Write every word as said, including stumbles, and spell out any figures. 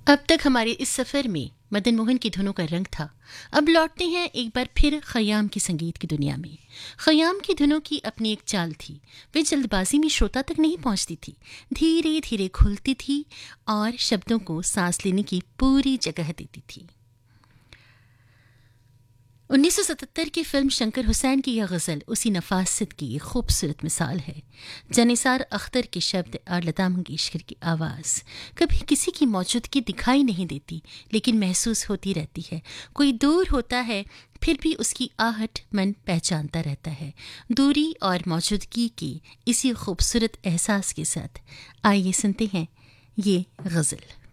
अब तक हमारे इस सफ़र में मदन मोहन की धुनों का रंग था। अब लौटते हैं एक बार फिर खयाम की संगीत की दुनिया में। खयाम की धुनों की अपनी एक चाल थी। वे जल्दबाजी में श्रोता तक नहीं पहुंचती थी, धीरे धीरे खुलती थी और शब्दों को सांस लेने की पूरी जगह देती थी। उन्नीस सौ सतहत्तर की फिल्म शंकर हुसैन की यह गज़ल उसी नफासत की एक खूबसूरत मिसाल है। जनिसार अख्तर के शब्द और लता मंगेशकर की आवाज़ कभी किसी की मौजूदगी दिखाई नहीं देती, लेकिन महसूस होती रहती है। कोई दूर होता है, फिर भी उसकी आहट मन पहचानता रहता है। दूरी और मौजूदगी की इसी खूबसूरत एहसास के साथ आइए सुनते हैं ये गज़ल।